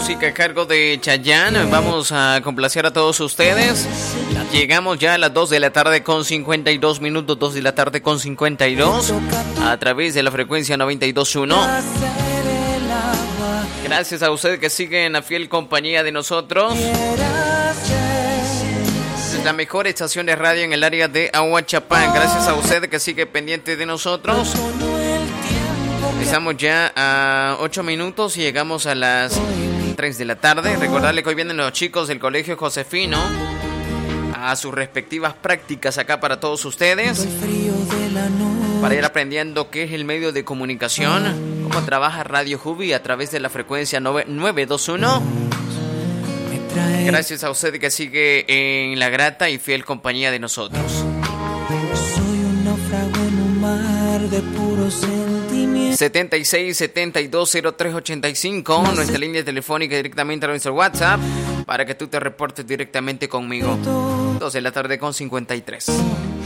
música a cargo de Chayanne. Vamos a complacer a todos ustedes. Llegamos ya a las 2 de la tarde con 52 minutos, 2 de la tarde con 52, a través de la frecuencia 92.1. Gracias a ustedes que siguen a fiel compañía de nosotros. Es la mejor estación de radio en el área de Ahuachapán. Gracias a ustedes que sigue pendiente de nosotros. Estamos ya a 8 minutos y llegamos a las 3 de la tarde. Recordarle que hoy vienen los chicos del Colegio Josefino a sus respectivas prácticas acá para todos ustedes, para ir aprendiendo qué es el medio de comunicación, cómo trabaja Radio Jubi a través de la frecuencia 921. Gracias a usted que sigue en la grata y fiel compañía de nosotros. Soy un náufrago en un mar de puros sentimientos. 76-720385, nuestra línea telefónica directamente a nuestro WhatsApp, para que tú te reportes directamente conmigo. 2 de la tarde con 53.